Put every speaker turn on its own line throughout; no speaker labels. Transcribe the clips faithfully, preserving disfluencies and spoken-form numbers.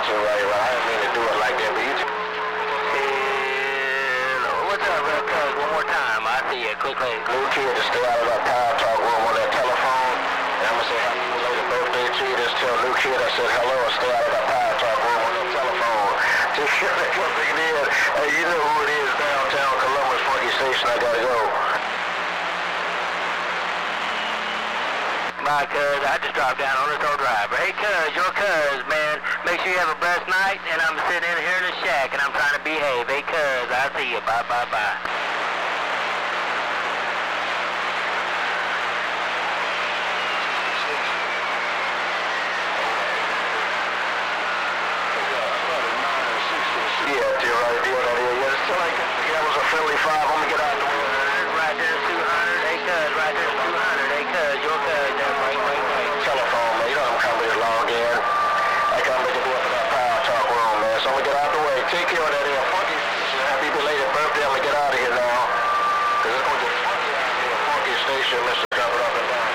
you're right, right. I didn't mean to do it like that, but you just...
Hello, what's up, real cuz? One more time. I see you. Quickly.
New kid to stay out of that power talk room on that telephone. And I'm going to say happy belated birthday to you. Just tell new kid I said hello and stay out of that power talk room on that telephone. Just sure that what it is. Hey, you know who it is, downtown Columbus Funky Station. I gotta go.
My cuz, I just dropped down on the tow driver. Hey cuz, your cuz, man, make sure you have a blessed night, and I'm sitting in here in the shack, and I'm trying to behave. Hey cuz, I'll see you. Bye, bye, bye.
Yeah, you're right, deal that is. Yeah, it's still like that was a friendly five. I'm gonna get out the way.
Right there, two hundred. Hey cuz, right there, two hundred. Hey cuz, your cuz, that's right, right, right.
Telephone, man. You know I'm coming to log in. I can't make it do it for that power talk room, man. So I'm gonna get out the way. Take care of that here. Funky Station. Happy belated birthday. I'm gonna get out of here now. Cause it's gonna get funky out here. Funky Station, Mister Jump It Up and Down.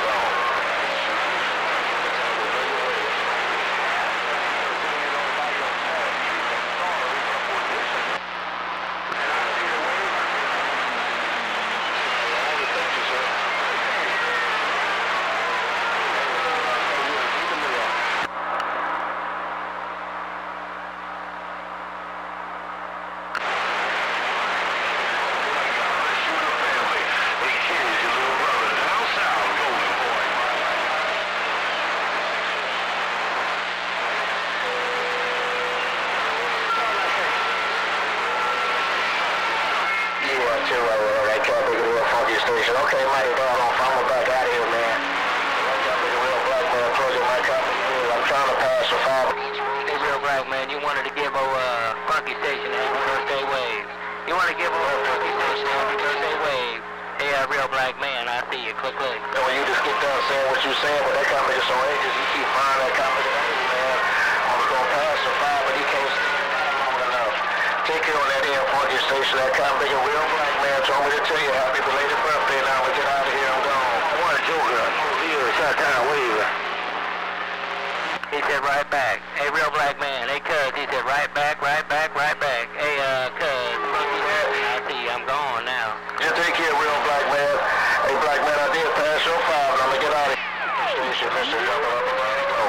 Okay, mighty dog on I'm back out of here, man. Real Black Man told you my company is. I'm trying to pass a five.
Hey, Real Black Man, you wanted to give a uh, Funky Station a happy birthday wave. You want to give a Funky Station a happy birthday wave. Hey, uh, Real Black Man, I see you. Quick, quick.
And when you just get done saying what you saying, but that company is so anxious, you keep buying that company, man. I was going to pass a five, but you can't stand that long enough. Take care of that here Funky Station. That company, a Real Black Man told me to tell you happy belated birthday. Now we get out of here. I'm gone. I want a joker. Here, shut down. Wave.
He said right back. Hey, Real Black Man. Hey, cuz. He said right back, right back, right back. Hey, uh, cuz. I see you. I'm gone now.
Just take care, Real Black Man. Hey, Black Man, I did pass your five, and I'm gonna get out of here. Station, Mister Jump It Up and Down. Go.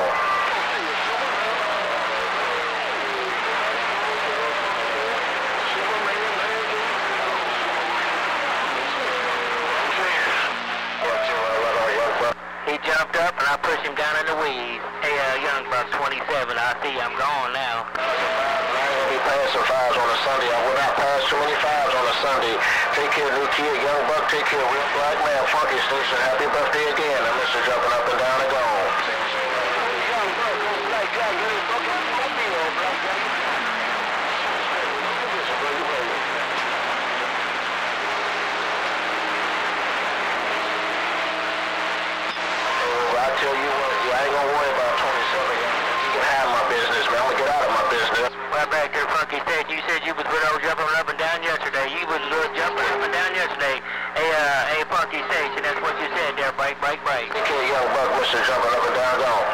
He jumped up and I pushed him down in the weeds. Hey, uh, Young Buck twenty-seven, I see you. I'm gone now.
I ain't gonna be passing fives on a Sunday. I will not pass too many fives on a Sunday. Take care, new kid, Young Buck. Take care, Real Black Man, Funky Station. Happy birthday again. I'm Mister Jumping Up and Down and Gone. Young Buck, Black Jack, Real Buck, Black Jack. I tell you what, I ain't gonna worry about twenty-seven. You can have my business, man. I'm gonna get out of my business.
Right back there, Funky Station. You said you was with old jumping up and down yesterday. You was uh, jumping up and down yesterday. Hey, uh, hey, Funky Station. That's what you said there. Break, break, break.
Okay, Young Buck, Mister Jumping Up and Down, gone.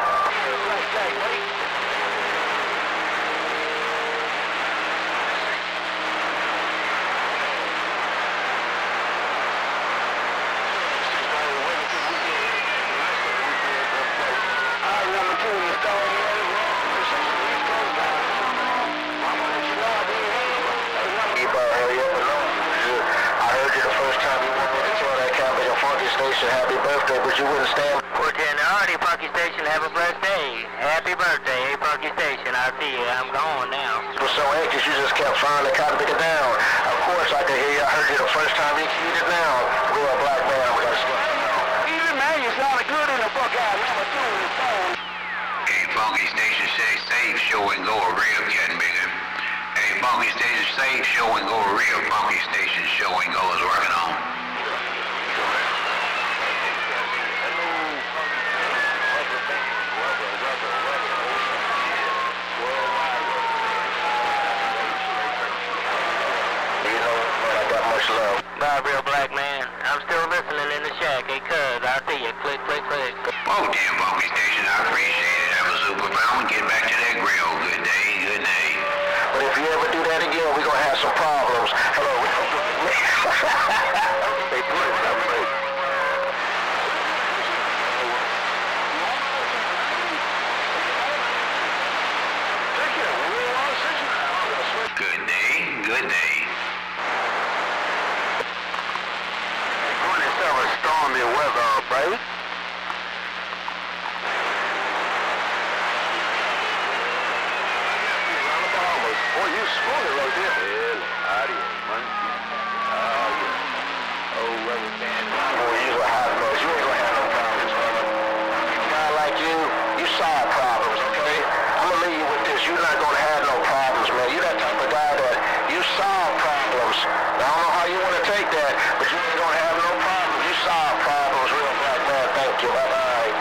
Happy birthday, but you wouldn't stand.
four ten already, Funky Station. Have a blessed day. Happy birthday, hey, Funky Station. I see you. I'm gone now.
You were so anxious, you just kept trying to kind of pick it down. Of course, I could hear you. I heard you the first time you keyed it down. Real Black Man, we got to start. Even man, you sounded good in the fuck out. Number two in the phone.
Hey, Funky Station, say safe, show and go, real getting bigger. Hey, Funky Station, safe, show and go, real. Funky Station, show and go is working on.
Bye, Real Black Man. I'm still listening in the shack. Hey, cuz, I see you. Click, click, click.
Oh, damn, Funky Station, I appreciate it. Have a super fun. Get back to that grill. Good day.
They put it that way.
Good day, good day.
twenty-seven stormy weather, baby. Boy, you swung it right there. Well, adios, man. Oh, yeah. Oh, rubber band. Boy, you gonna have no, you ain't gonna have no problems, man. A guy like you, you solve problems, okay? I'm gonna leave you with this. You're not gonna have no problems, man. You that type of guy that you solve problems. Now, I don't know how you wanna take that, but you ain't gonna have no problems. You solve problems, real black man. Thank you. Bye-bye.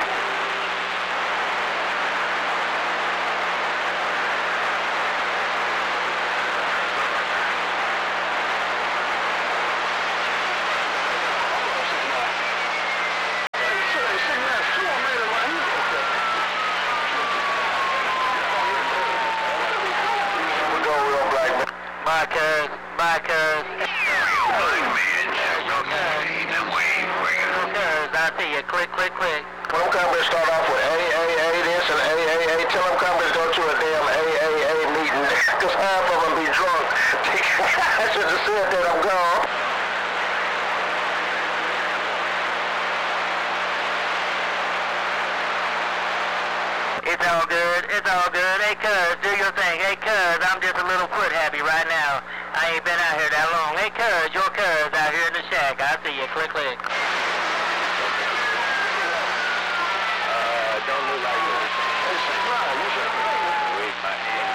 Bye, cuz. Bye, cuz.
Black man, ain't no way,
Cuz, I see you. Click, click, click.
Tell them companies start off with A A A this and A A A. Tell them companies go to a damn A A A meeting, because half of them be drunk. I should have said that. I'm gone.
It's all good. It's all good. Hey, cuz, do your thing. Hey, cuz, I'm just a little foot happy right now. I ain't been out here that long. Hey, cuz, your cuz out here in the shack. I see you. Click, click.
Uh, don't look like this. Hey, surprise. You should wait my hand.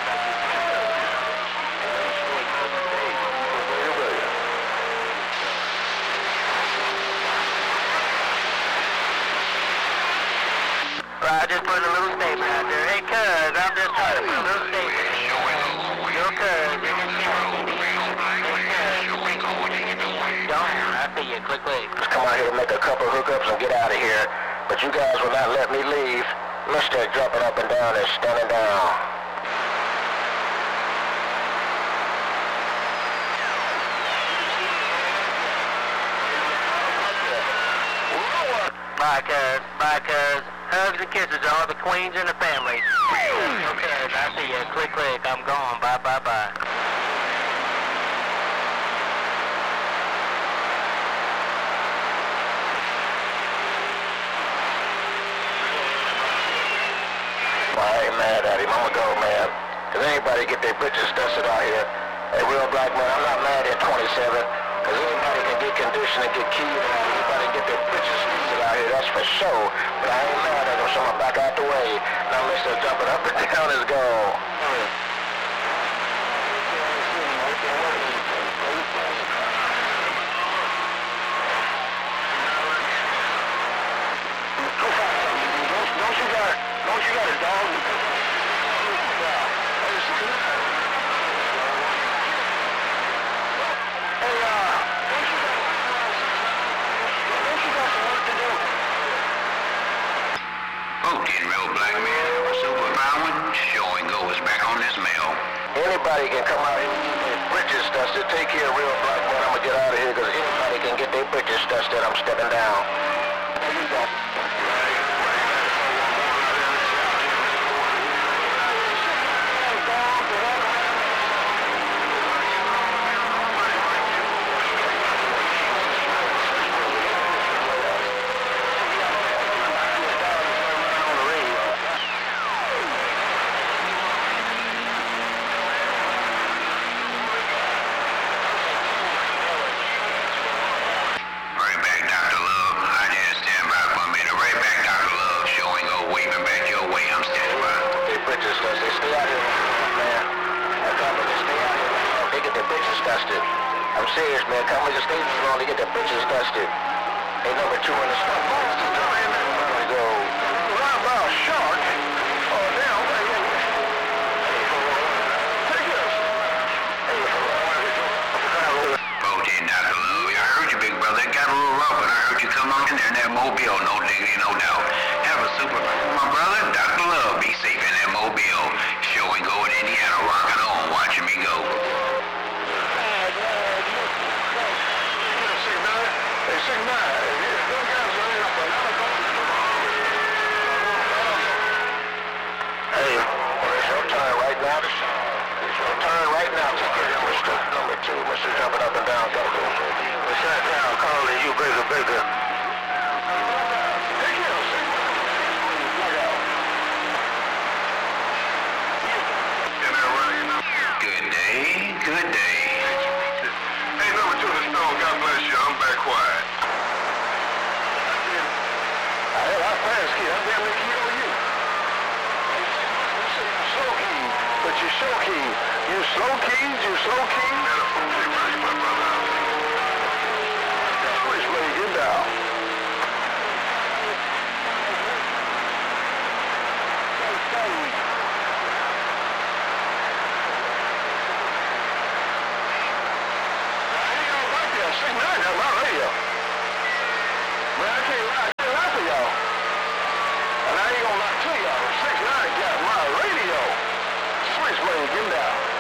I just put a little statement out there. Hey, cuz, I'm just trying to put a little statement. Your cuz. Don't. I see you. Click, click.
Just come out here and make a couple hookups and get out of here. But you guys will not let me leave. Mister jumping up and down and standing down.
Bye, cuz. Bye, cuz. Hugs and kisses to all the queens in the family. Okay, I see you. Click, click. I'm gone. Bye, bye, bye.
I ain't mad at him. I'm gonna go, man. Cause anybody get their bitches dusted out here. Hey, real black man, I'm not mad at twenty-seven. Cause anybody can get conditioned and get keyed. Anybody get their bitches dusted out here, that's for sure. But I ain't mad at him, so I'm back out the way. Now let's just jump it up and down his goal. Don't you got, don't you got a dog? Hey, uh, don't you got, don't you got some work to do?
Okay, real black man, super power, show and go is back on this mail.
Anybody can come out here and get their britches dusted. Take care, real black man. I'm gonna get out of here because anybody can get their britches dusted. I'm stepping down. You got
Right back, Doctor Love. I just stand by for a minute. Right back, Doctor Love. Show and go waving back your way. I'm standing by.
their britches dusted. Stay out here, man. I come to stay out here. They get their britches dusted. I'm serious, man. Come with the state on to get their britches dusted. They number two in the stuff. There we go. How about a shark? Oh, damn.
Okay, Doctor Love. I heard you, big brother. It got a little rough, but I heard you come on in there in that mobile. No diggity, no doubt. Have a super, my brother, Doctor Love. Be safe in that mobile. Show and go in Indiana, rocking on, watching me go.
right there.
Good day, good day.
Hey, number two in the stone, God bless you. I'm back quiet. Hell, I passed kid. I'm damn near key on you. You say you slow key, but you show key. You slow keys, you slow keys. Man, I'm from Big Ridge, my brother. Which way you get down? six nine, that's my radio. Man, I can't lie, I can't lie to y'all. And I ain't gonna lie to y'all. six nine got my radio. Switchblade, get down.